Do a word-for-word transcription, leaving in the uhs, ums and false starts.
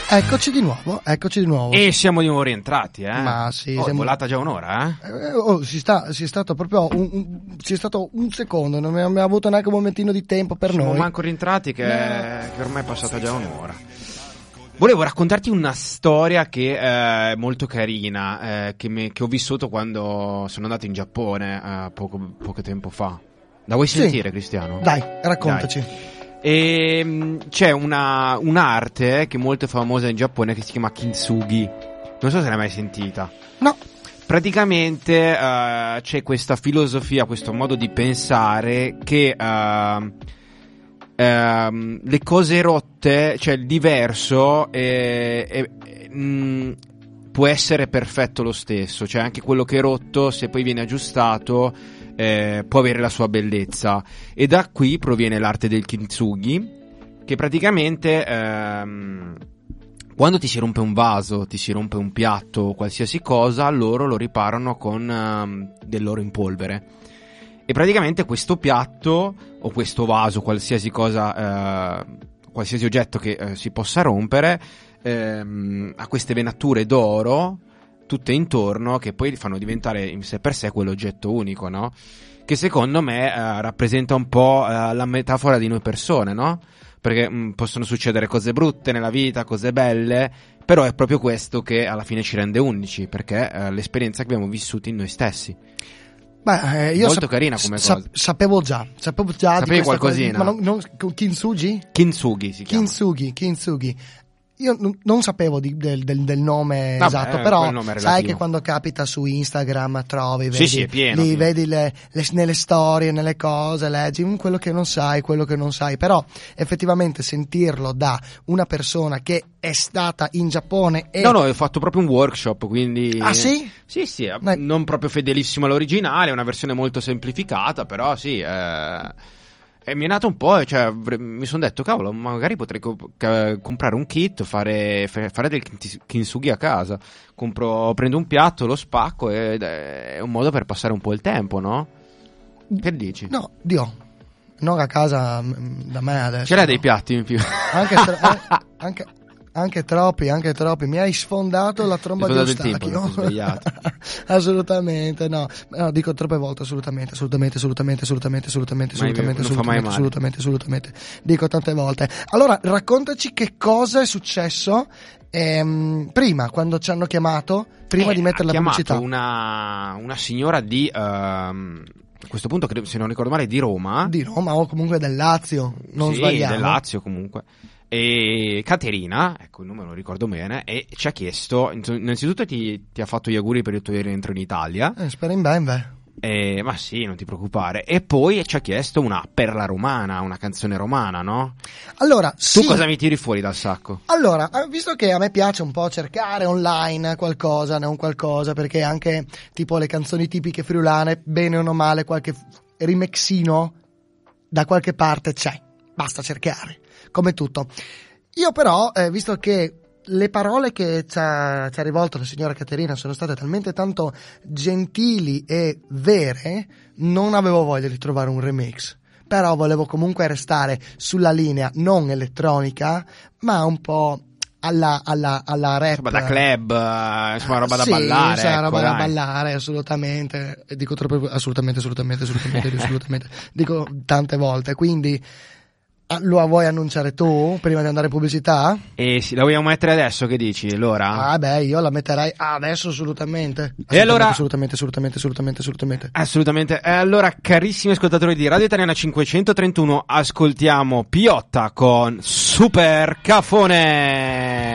Eccoci di nuovo, eccoci di nuovo. E siamo di nuovo rientrati, eh? Ma sì, oh, siamo... è volata già un'ora, eh? eh oh, si sta, si è stato proprio un, un, si è stato un secondo, non abbiamo avuto neanche un momentino di tempo per siamo noi. Siamo manco rientrati che, no. che ormai è passata già un'ora. Volevo raccontarti una storia che è molto carina, eh, che, mi, che ho vissuto quando sono andato in Giappone eh, poco, poco tempo fa. La vuoi sì. sentire, Cristiano? Dai, raccontaci. Dai. E c'è una un'arte che è molto famosa in Giappone che si chiama kintsugi. Non so se l'hai mai sentita. No. Praticamente uh, c'è questa filosofia, questo modo di pensare che uh, uh, le cose rotte, cioè il diverso è, è, è, mh, può essere perfetto lo stesso. Cioè anche quello che è rotto, se poi viene aggiustato, Eh, può avere la sua bellezza, e da qui proviene l'arte del kintsugi, che praticamente ehm, quando ti si rompe un vaso, ti si rompe un piatto o qualsiasi cosa, loro lo riparano con ehm, dell'oro in polvere, e praticamente questo piatto o questo vaso, qualsiasi cosa, eh, qualsiasi oggetto che eh, si possa rompere, ehm, ha queste venature d'oro tutte intorno, che poi fanno diventare in sé per sé quell'oggetto unico, no? Che secondo me eh, rappresenta un po' eh, la metafora di noi persone, no? Perché mh, possono succedere cose brutte nella vita, cose belle, però è proprio questo che alla fine ci rende unici, perché eh, l'esperienza che abbiamo vissuto in noi stessi. Beh, eh, io molto sap- carina come sa- cosa. Sapevo già, sapevo già Sapevi di questa qualcosina? cosa, ma non, non, kintsugi? Kintsugi si chiama. Kintsugi, kintsugi. Io n- non sapevo di, del, del, del nome Vabbè, esatto, però nome sai che quando capita su Instagram trovi, vedi, sì, sì, è pieno, lì, pieno. vedi le, le, nelle storie, nelle cose, leggi quello che non sai, quello che non sai, però effettivamente sentirlo da una persona che è stata in Giappone e... No, no, ho fatto proprio un workshop, quindi... Ah sì? Sì, sì, Beh. non proprio fedelissimo all'originale, è una versione molto semplificata, però sì... Eh... E mi è nato un po', cioè mi sono detto, cavolo, magari potrei co- ca- comprare un kit, fare, fare del kintsugi a casa. Compro, prendo un piatto, lo spacco, ed è un modo per passare un po' il tempo, no? Che dici? No, Dio, non a casa da me adesso. Ce l'hai no. dei piatti in più? Anche, tra- eh, anche, anche troppi, anche troppi. Mi hai sfondato la tromba di Eustachio. Assolutamente, no. No, dico troppe volte assolutamente, assolutamente, assolutamente, assolutamente, assolutamente, assolutamente, assolutamente, assolutamente, assolutamente. Dico tante volte. Allora, raccontaci che cosa è successo ehm, prima, quando ci hanno chiamato, prima eh, di mettere la pubblicità. Una, una signora di... Uh, a questo punto, credo, se non ricordo male, di Roma. Di Roma o comunque del Lazio, non sì, sbagliamo. del Lazio comunque. E Caterina, ecco il nome lo ricordo bene, e ci ha chiesto, innanzitutto ti, ti ha fatto gli auguri per il tuo rientro in Italia. Eh, spero in bene. Eh, ma sì, non ti preoccupare. E poi ci ha chiesto una perla romana, una canzone romana, no? Allora, tu sì. cosa mi tiri fuori dal sacco? Allora, visto che a me piace un po' cercare online qualcosa, non qualcosa, perché anche tipo le canzoni tipiche friulane, bene o no male, qualche remixino da qualche parte c'è. Basta cercare, come tutto. Io però, eh, visto che le parole che ci ha, ci ha rivolto la signora Caterina sono state talmente tanto gentili e vere, non avevo voglia di trovare un remix. Però volevo comunque restare sulla linea non elettronica, ma un po' alla, alla, alla rap. Insomma, da club, insomma, roba da sì, ballare. Sì, ecco, roba dai. da ballare, assolutamente. E dico troppo, assolutamente, assolutamente, assolutamente, assolutamente. Dico tante volte, quindi... Lo vuoi annunciare tu prima di andare in pubblicità? E sì, la vogliamo mettere adesso, che dici? Allora? Ah beh, io la metterei adesso assolutamente. assolutamente E allora? Assolutamente, assolutamente, assolutamente, assolutamente. Assolutamente. E allora, carissimi ascoltatori di Radio Italiana cinquecentotrentuno, ascoltiamo Piotta con Super Cafone.